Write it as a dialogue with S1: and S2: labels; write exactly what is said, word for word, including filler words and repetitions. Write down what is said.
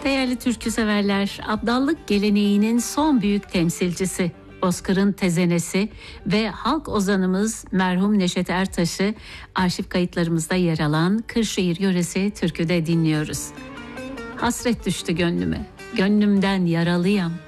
S1: Değerli türkü severler, abdallık geleneğinin son büyük temsilcisi, Bozkır'ın tezenesi ve halk ozanımız merhum Neşet Ertaş'ı arşiv kayıtlarımızda yer alan Kırşehir yöresi türküde dinliyoruz. Hasret düştü gönlüme, gönlümden yaralıyam.